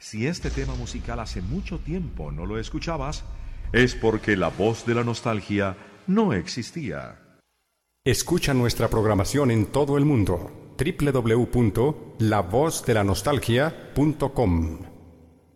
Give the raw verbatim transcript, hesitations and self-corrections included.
Si este tema musical hace mucho tiempo no lo escuchabas, es porque la voz de la nostalgia no existía. Escucha nuestra programación en todo el mundo. doble u doble u doble u punto la voz de la nostalgia punto com